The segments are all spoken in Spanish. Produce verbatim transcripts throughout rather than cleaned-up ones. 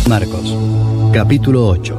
Marcos, capítulo ocho.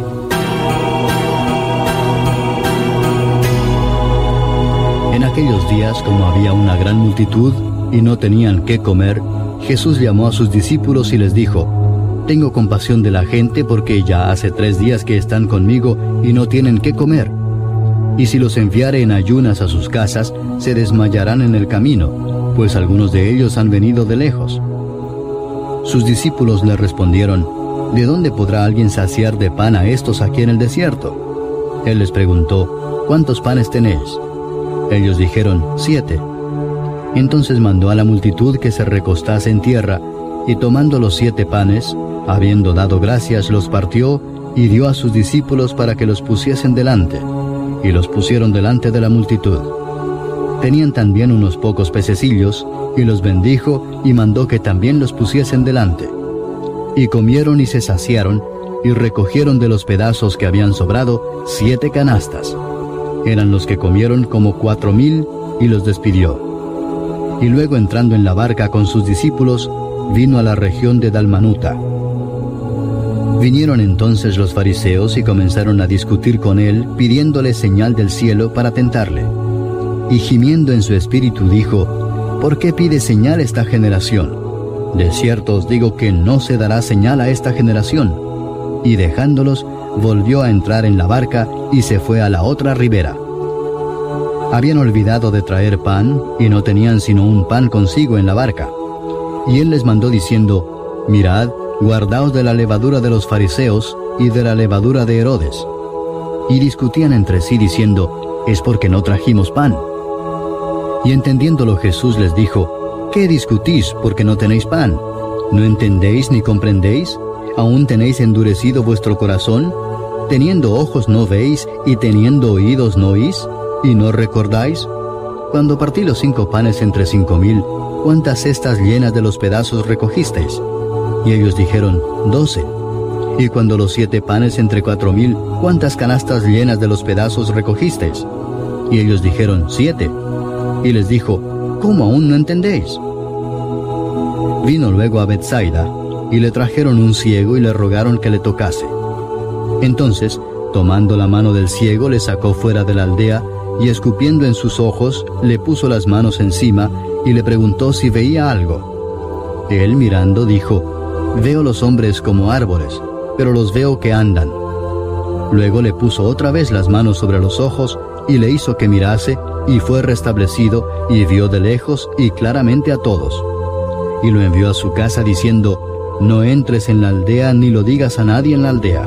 En aquellos días, como había una gran multitud y no tenían qué comer, Jesús llamó a sus discípulos y les dijo: «Tengo compasión de la gente porque ya hace tres días que están conmigo y no tienen qué comer. Y si los enviare en ayunas a sus casas, se desmayarán en el camino, pues algunos de ellos han venido de lejos». Sus discípulos le respondieron: «¿De dónde podrá alguien saciar de pan a estos aquí en el desierto?». Él les preguntó: «¿Cuántos panes tenéis?». Ellos dijeron: «Siete». Entonces mandó a la multitud que se recostase en tierra, y tomando los siete panes, habiendo dado gracias, los partió y dio a sus discípulos para que los pusiesen delante, y los pusieron delante de la multitud. Tenían también unos pocos pececillos, y los bendijo y mandó que también los pusiesen delante. Y comieron y se saciaron, y recogieron de los pedazos que habían sobrado siete canastas. Eran los que comieron como cuatro mil, y los despidió. Y luego, entrando en la barca con sus discípulos, vino a la región de Dalmanuta. Vinieron entonces los fariseos y comenzaron a discutir con él, pidiéndole señal del cielo para tentarle. Y gimiendo en su espíritu dijo: «¿Por qué pide señal esta generación? De cierto os digo que no se dará señal a esta generación». Y dejándolos, volvió a entrar en la barca y se fue a la otra ribera. Habían olvidado de traer pan, y no tenían sino un pan consigo en la barca. Y él les mandó diciendo: «Mirad, guardaos de la levadura de los fariseos y de la levadura de Herodes». Y discutían entre sí diciendo: «Es porque no trajimos pan». Y entendiéndolo Jesús les dijo: «¿Qué discutís porque no tenéis pan? ¿No entendéis ni comprendéis? ¿Aún tenéis endurecido vuestro corazón? ¿Teniendo ojos no veis, y teniendo oídos no oís? ¿Y no recordáis? Cuando partí los cinco panes entre cinco mil, ¿cuántas cestas llenas de los pedazos recogisteis?». Y ellos dijeron: «Doce». «Y cuando los siete panes entre cuatro mil, ¿cuántas canastas llenas de los pedazos recogisteis?». Y ellos dijeron: «Siete». Y les dijo: «¿Cómo aún no entendéis?». Vino luego a Betsaida, y le trajeron un ciego y le rogaron que le tocase. Entonces, tomando la mano del ciego, le sacó fuera de la aldea, y escupiendo en sus ojos, le puso las manos encima, y le preguntó si veía algo. Él, mirando, dijo: «Veo los hombres como árboles, pero los veo que andan». Luego le puso otra vez las manos sobre los ojos, y le hizo que mirase, y fue restablecido, y vio de lejos y claramente a todos. Y lo envió a su casa diciendo: «No entres en la aldea, ni lo digas a nadie en la aldea».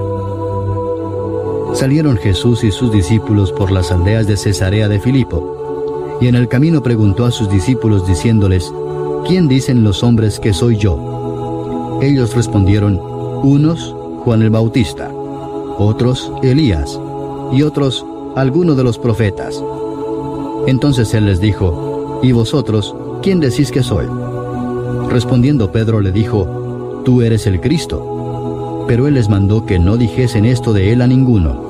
Salieron Jesús y sus discípulos por las aldeas de Cesarea de Filipo, y en el camino preguntó a sus discípulos diciéndoles: «¿Quién dicen los hombres que soy yo?». Ellos respondieron: «Unos, Juan el Bautista; otros, Elías; y otros, alguno de los profetas». Entonces él les dijo: «¿Y vosotros, quién decís que soy?». Respondiendo Pedro le dijo: «Tú eres el Cristo». Pero él les mandó que no dijesen esto de él a ninguno.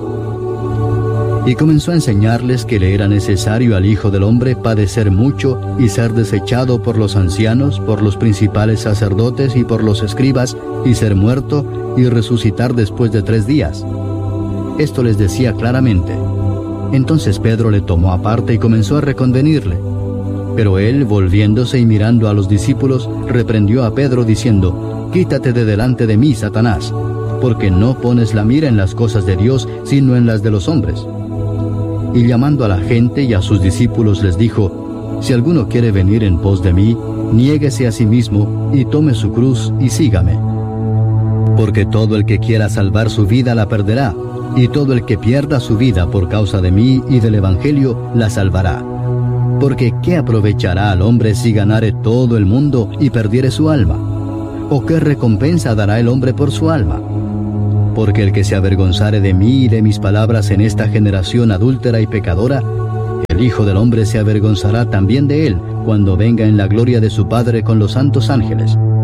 Y comenzó a enseñarles que le era necesario al Hijo del Hombre padecer mucho y ser desechado por los ancianos, por los principales sacerdotes y por los escribas, y ser muerto y resucitar después de tres días. Esto les decía claramente. Entonces Pedro le tomó aparte y comenzó a reconvenirle. Pero él, volviéndose y mirando a los discípulos, reprendió a Pedro diciendo: «Quítate de delante de mí, Satanás, porque no pones la mira en las cosas de Dios, sino en las de los hombres». Y llamando a la gente y a sus discípulos les dijo: «Si alguno quiere venir en pos de mí, niéguese a sí mismo, y tome su cruz, y sígame. Porque todo el que quiera salvar su vida la perderá, y todo el que pierda su vida por causa de mí y del Evangelio la salvará. Porque ¿qué aprovechará al hombre si ganare todo el mundo y perdiere su alma? ¿O qué recompensa dará el hombre por su alma? Porque el que se avergonzare de mí y de mis palabras en esta generación adúltera y pecadora, el Hijo del Hombre se avergonzará también de él, cuando venga en la gloria de su Padre con los santos ángeles».